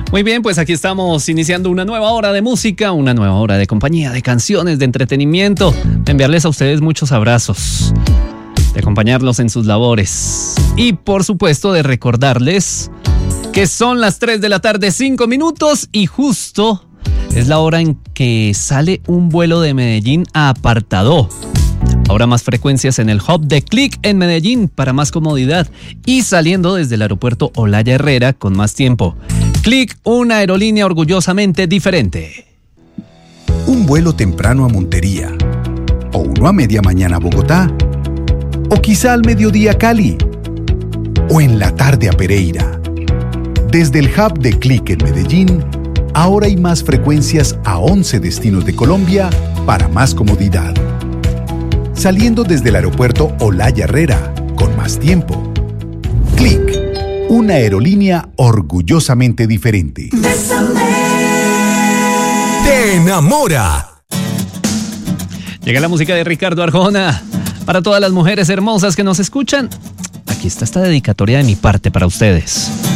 Muy bien, pues aquí estamos iniciando una nueva hora de música, una nueva hora de compañía, de canciones, de entretenimiento, de enviarles a ustedes muchos abrazos, de acompañarlos en sus labores y por supuesto de recordarles que son las 3 de la tarde, 5 minutos y justo es la hora en que sale un vuelo de Medellín a Apartadó. Ahora más frecuencias en el hub de Click en Medellín para más comodidad y saliendo desde el aeropuerto Olaya Herrera con más tiempo. Click, una aerolínea orgullosamente diferente. Un vuelo temprano a Montería, o uno a media mañana a Bogotá, o quizá al mediodía a Cali, o en la tarde a Pereira. Desde el hub de Click en Medellín, ahora hay más frecuencias a 11 destinos de Colombia para más comodidad. Saliendo desde el aeropuerto Olaya Herrera, con más tiempo. Click, una aerolínea orgullosamente diferente. Te enamora. Llega la música de Ricardo Arjona. Para todas las mujeres hermosas que nos escuchan, aquí está esta dedicatoria de mi parte para ustedes.